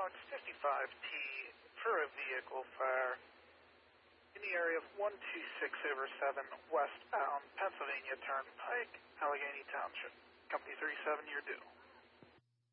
box 55T for a vehicle fire in the area of 126/7 westbound Pennsylvania Turnpike, Allegheny Township. Company 37, you're due.